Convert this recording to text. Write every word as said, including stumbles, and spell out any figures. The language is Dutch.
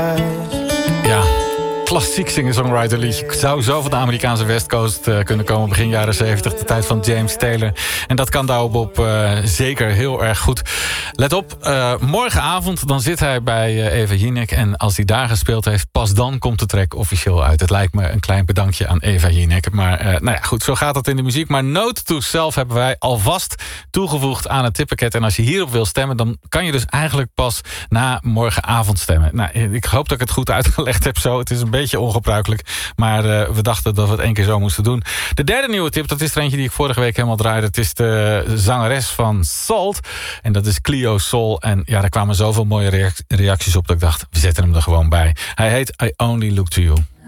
Ja, klassiek singer-songwriter liedje. Zou zo van de Amerikaanse West Coast uh, kunnen komen begin jaren zeventig. De tijd van James Taylor. En dat kan Douwe uh, zeker heel erg goed. Let op, uh, morgenavond dan zit hij bij uh, Eva Jinek. En als hij daar gespeeld heeft, pas dan komt de track officieel uit. Het lijkt me een klein bedankje aan Eva Jinek. Maar uh, nou ja, goed, zo gaat het in de muziek. Maar Note to Self hebben wij alvast toegevoegd aan het tippenket. En als je hierop wil stemmen, dan kan je dus eigenlijk pas na morgenavond stemmen. Nou, ik hoop dat ik het goed uitgelegd heb zo. Het is een beetje ongebruikelijk. Maar uh, we dachten dat we het één keer zo moesten doen. De derde nieuwe tip, dat is er eentje die ik vorige week helemaal draaide. Het is de zangeres van Salt. En dat is Cleo Sol. En ja, daar kwamen zoveel mooie reacties op dat ik dacht, we zetten hem er gewoon bij. Hij heet I Only Look To You.